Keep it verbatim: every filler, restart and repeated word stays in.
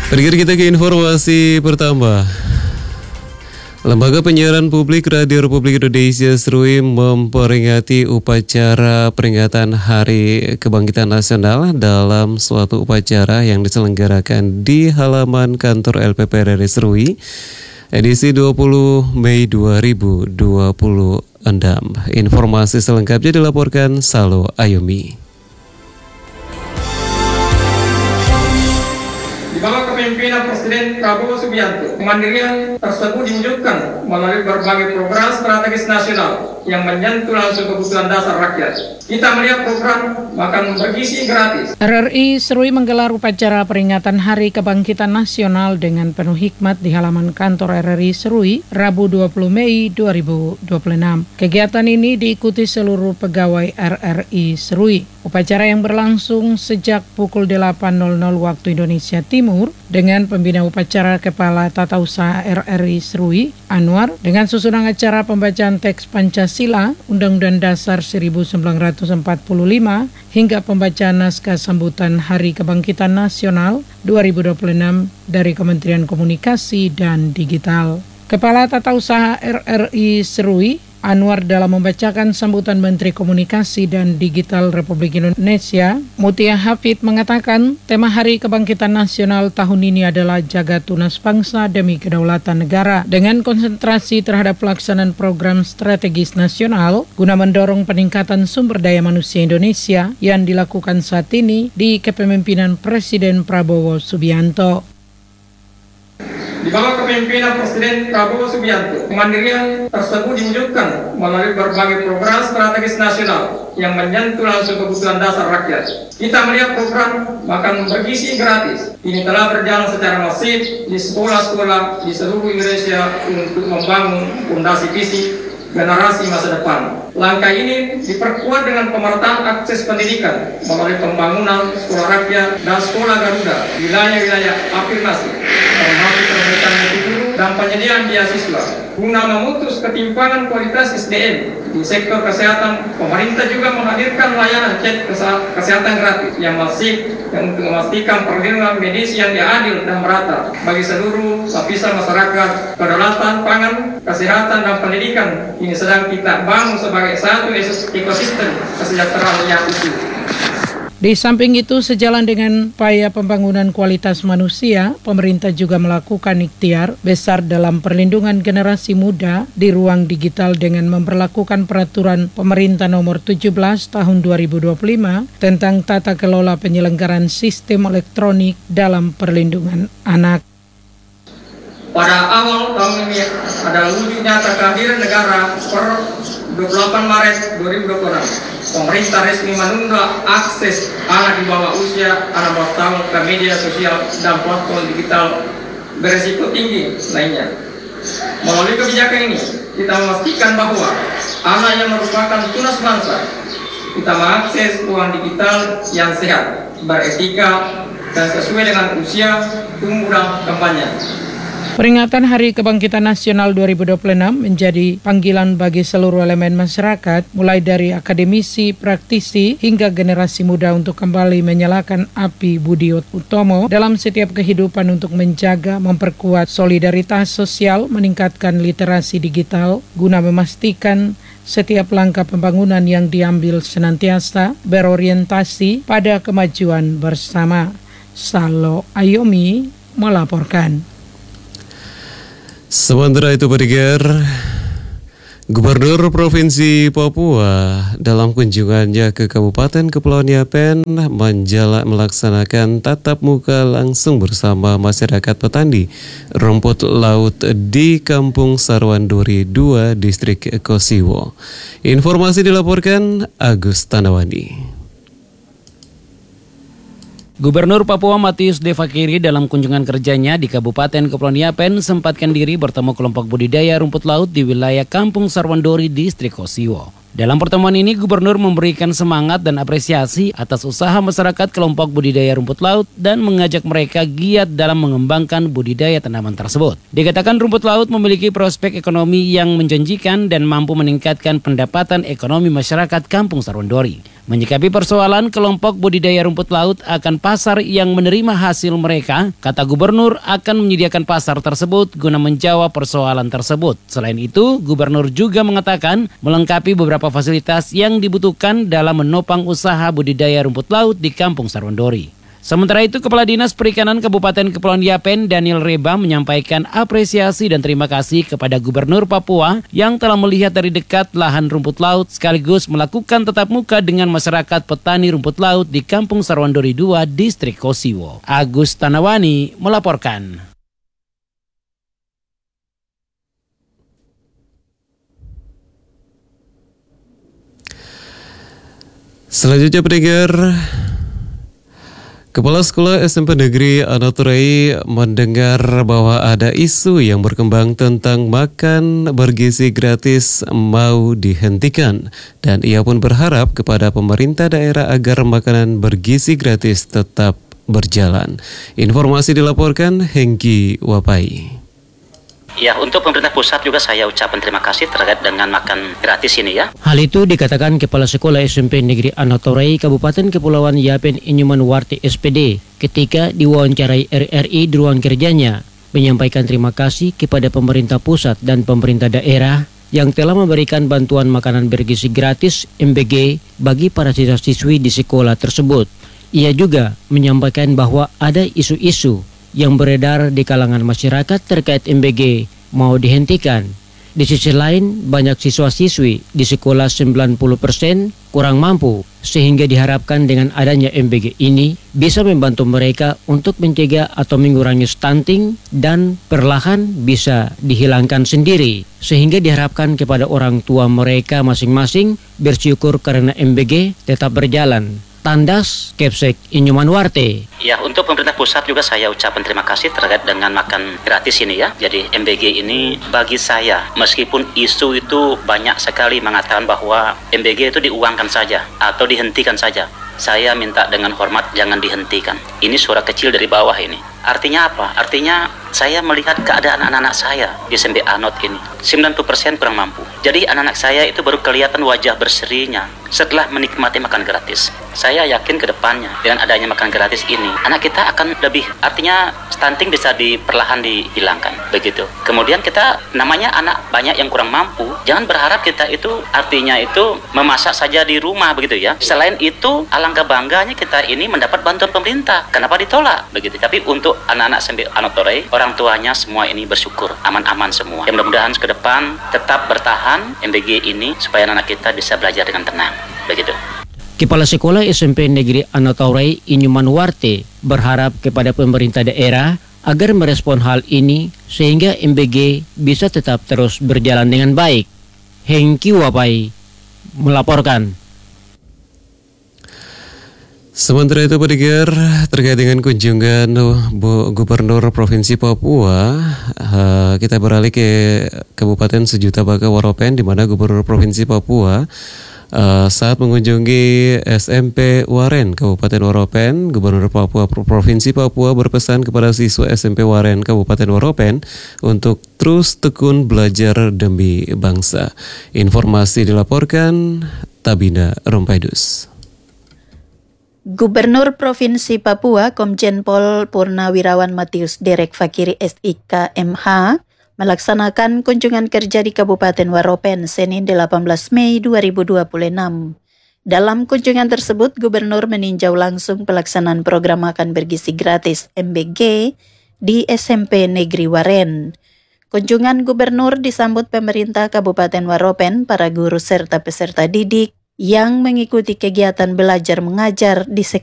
Pergi kita ke informasi pertama. Lembaga Penyiaran Publik Radio Republik Indonesia S R U I memperingati upacara peringatan Hari Kebangkitan Nasional dalam suatu upacara yang diselenggarakan di halaman kantor L P P R R I S R U I edisi dua puluh Mei dua ribu dua puluh enam. Informasi selengkapnya dilaporkan Salo Ayumi. Di bawah kepemimpinan Presiden Prabowo Subianto, kemandirian tersebut diwujudkan melalui berbagai program strategis nasional yang menyentuh langsung kebutuhan dasar rakyat. Kita melihat program makan bergizi gratis. R R I S R U I menggelar upacara peringatan Hari Kebangkitan Nasional dengan penuh hikmat di halaman kantor R R I S R U I Rabu dua puluh Mei dua ribu dua puluh enam. Kegiatan ini diikuti seluruh pegawai R R I S R U I. Upacara yang berlangsung sejak pukul delapan waktu Indonesia Timur dengan pembina upacara Kepala Tata Usaha R R I S R U I Anwar dengan susunan acara pembacaan teks Pancasila, Undang-Undang Dasar seribu sembilan ratus empat puluh lima hingga pembacaan naskah sambutan Hari Kebangkitan Nasional dua ribu dua puluh enam dari Kementerian Komunikasi dan Digital. Kepala Tata Usaha R R I S R U I Anwar dalam membacakan sambutan Menteri Komunikasi dan Digital Republik Indonesia, Mutia Hafid mengatakan tema Hari Kebangkitan Nasional tahun ini adalah jaga tunas bangsa demi kedaulatan negara dengan konsentrasi terhadap pelaksanaan program strategis nasional guna mendorong peningkatan sumber daya manusia Indonesia yang dilakukan saat ini di kepemimpinan Presiden Prabowo Subianto. Di bawah kepemimpinan Presiden Prabowo Subianto, kemandirian tersebut diwujudkan melalui berbagai program strategis nasional yang menyentuh langsung kebutuhan dasar rakyat. Kita melihat program makan bergizi gratis. Ini telah berjalan secara masif di sekolah-sekolah di seluruh Indonesia untuk membangun fondasi visi generasi masa depan. Langkah ini diperkuat dengan pemerataan akses pendidikan melalui pembangunan sekolah rakyat dan sekolah Garuda, wilayah-wilayah afirmasi, termasuk perbaikan mutu guru dan penyediaan beasiswa. Guna memutus ketimpangan kualitas S D M di sektor kesehatan, pemerintah juga menghadirkan layanan cek kesehatan gratis yang masif yang untuk memastikan perlindungan medis yang adil dan merata bagi seluruh lapisan masyarakat. Kedaulatan pangan, kesehatan dan pendidikan ini sedang kita bangun sebagai satu ekosistem kesejahteraan yang utuh. Di samping itu, sejalan dengan upaya pembangunan kualitas manusia, pemerintah juga melakukan ikhtiar besar dalam perlindungan generasi muda di ruang digital dengan memperlakukan peraturan pemerintah nomor tujuh belas tahun dua ribu dua puluh lima tentang tata kelola penyelenggaraan sistem elektronik dalam perlindungan anak. Pada awal tahun ini adalah wujud nyata kehadiran negara per dua puluh delapan Maret dua ribu dua puluh enam. Pemerintah resmi menunda akses anak di bawah usia enam belas tahun ke media sosial dan platform digital berisiko tinggi lainnya. Melalui kebijakan ini, kita memastikan bahwa anak yang merupakan tunas bangsa, kita mengakses ruang digital yang sehat, beretika, dan sesuai dengan usia, tumbuh dan kembangnya. Peringatan Hari Kebangkitan Nasional dua ribu dua puluh enam menjadi panggilan bagi seluruh elemen masyarakat, mulai dari akademisi, praktisi, hingga generasi muda untuk kembali menyalakan api budi utomo dalam setiap kehidupan untuk menjaga, memperkuat solidaritas sosial, meningkatkan literasi digital, guna memastikan setiap langkah pembangunan yang diambil senantiasa berorientasi pada kemajuan bersama. Salo Ayomi melaporkan. Sementara itu, pendengar, Gubernur Provinsi Papua dalam kunjungannya ke Kabupaten Kepulauan Yapen menjala, melaksanakan tatap muka langsung bersama masyarakat petani rumput laut di Kampung Sarwanduri dua, Distrik Kosiwo. Informasi dilaporkan Agus Tanawandi. Gubernur Papua Matius De Fakiri dalam kunjungan kerjanya di Kabupaten Kepulauan Yapen sempatkan diri bertemu kelompok budidaya rumput laut di wilayah Kampung Sarwanduri, Distrik Kosiwo. Dalam pertemuan ini, Gubernur memberikan semangat dan apresiasi atas usaha masyarakat kelompok budidaya rumput laut dan mengajak mereka giat dalam mengembangkan budidaya tanaman tersebut. Dikatakan rumput laut memiliki prospek ekonomi yang menjanjikan dan mampu meningkatkan pendapatan ekonomi masyarakat Kampung Sarwanduri. Menyikapi persoalan kelompok budidaya rumput laut akan pasar yang menerima hasil mereka, kata Gubernur akan menyediakan pasar tersebut guna menjawab persoalan tersebut. Selain itu, Gubernur juga mengatakan melengkapi beberapa fasilitas yang dibutuhkan dalam menopang usaha budidaya rumput laut di Kampung Sarwandori. Sementara itu, Kepala Dinas Perikanan Kabupaten Kepulauan Yapen, Daniel Reba, menyampaikan apresiasi dan terima kasih kepada Gubernur Papua yang telah melihat dari dekat lahan rumput laut sekaligus melakukan tatap muka dengan masyarakat petani rumput laut di Kampung Sarwandori dua, Distrik Kosiwo. Agus Tanawani melaporkan. Selanjutnya pendengar, Kepala Sekolah S M P Negeri Anoturai mendengar bahwa ada isu yang berkembang tentang makan bergizi gratis mau dihentikan, dan ia pun berharap kepada pemerintah daerah agar makanan bergizi gratis tetap berjalan. Informasi dilaporkan Hengki Wapai. Ya, untuk pemerintah pusat juga saya ucapkan terima kasih terkait dengan makan gratis ini ya. Hal itu dikatakan Kepala Sekolah S M P Negeri Anotorai Kabupaten Kepulauan Yapen Inyuman Warte S P D ketika diwawancarai R R I di ruang kerjanya, menyampaikan terima kasih kepada pemerintah pusat dan pemerintah daerah yang telah memberikan bantuan makanan bergizi gratis M B G bagi para siswa-siswi di sekolah tersebut. Ia juga menyampaikan bahwa ada isu-isu yang beredar di kalangan masyarakat terkait M B G mau dihentikan. Di sisi lain, banyak siswa-siswi di sekolah sembilan puluh persen kurang mampu, sehingga diharapkan dengan adanya M B G ini bisa membantu mereka untuk mencegah atau mengurangi stunting dan perlahan bisa dihilangkan sendiri, sehingga diharapkan kepada orang tua mereka masing-masing bersyukur karena M B G tetap berjalan. Tandas Kepsek Inyuman Warte. Ya, untuk pemerintah pusat juga saya ucapkan terima kasih terkait dengan makan gratis ini ya. Jadi M B G ini bagi saya, meskipun isu itu banyak sekali mengatakan bahwa M B G itu diuangkan saja atau dihentikan saja, saya minta dengan hormat jangan dihentikan. Ini suara kecil dari bawah ini. Artinya apa? Artinya saya melihat keadaan anak-anak saya di S M P Anot ini sembilan puluh persen kurang mampu. Jadi anak-anak saya itu baru kelihatan wajah berserinya setelah menikmati makan gratis. Saya yakin ke depannya dengan adanya makan gratis ini, anak kita akan lebih, artinya stunting bisa diperlahan dihilangkan, begitu. Kemudian kita, namanya anak banyak yang kurang mampu, jangan berharap kita itu artinya itu memasak saja di rumah, begitu ya. Selain itu, alangkah bangganya kita ini mendapat bantuan pemerintah. Kenapa ditolak? Begitu. Tapi untuk anak-anak S M P Anotorai, orang tuanya semua ini bersyukur, aman-aman semua. Yang mudah-mudahan ke depan tetap bertahan M B G ini supaya anak kita bisa belajar dengan tenang, begitu. Kepala Sekolah S M P Negeri Anotorai Inyuman Warte berharap kepada pemerintah daerah agar merespon hal ini sehingga M B G bisa tetap terus berjalan dengan baik. Hengki Wapai melaporkan. Sementara itu pendengar, terkait dengan kunjungan Bu Gubernur Provinsi Papua, uh, kita beralih ke Kabupaten Sejuta Baka Waropen, di mana Gubernur Provinsi Papua uh, saat mengunjungi S M P Waren Kabupaten Waropen, Gubernur Papua Provinsi Papua berpesan kepada siswa S M P Waren Kabupaten Waropen untuk terus tekun belajar demi bangsa. Informasi dilaporkan Tabina Rompaidus. Gubernur Provinsi Papua Komjen Pol Purnawirawan Matius Derek Fakiri S I K M H melaksanakan kunjungan kerja di Kabupaten Waropen Senin delapan belas Mei dua ribu dua puluh enam. Dalam kunjungan tersebut, Gubernur meninjau langsung pelaksanaan program makan bergizi gratis M B G di S M P Negeri Waren. Kunjungan Gubernur disambut pemerintah Kabupaten Waropen, para guru serta peserta didik yang mengikuti kegiatan belajar mengajar di sekolah